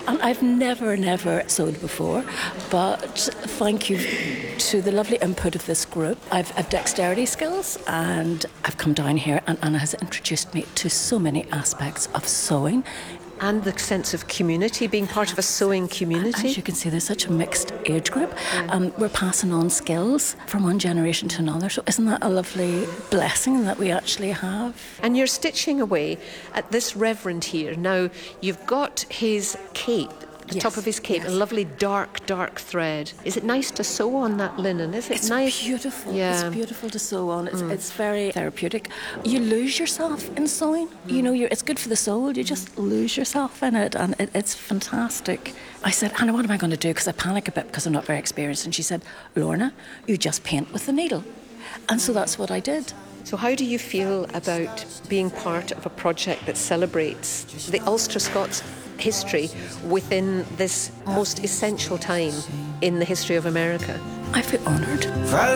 And I've never sewed before, but thank you to the lovely input of this group. I've dexterity skills, and I've come down here, and Anna has introduced me to so many aspects of sewing. And the sense of community, being part of a sewing community. As you can see, there's such a mixed age group. We're passing on skills from one generation to another. So isn't that a lovely blessing that we actually have? And you're stitching away at this reverend here. Now, you've got his cape, the top of his cape, a lovely dark thread. Is it nice to sew on that linen? Is it nice? It's beautiful. Yeah. It's beautiful to sew on. It's very therapeutic. You lose yourself in sewing. You know, it's good for the soul. You just lose yourself in it, and it's fantastic. I said, Anna, what am I going to do? Because I panic a bit because I'm not very experienced. And she said, Lorna, you just paint with the needle. And so that's what I did. So how do you feel about being part of a project that celebrates the Ulster Scots history within this most essential time in the history of America? I feel honoured.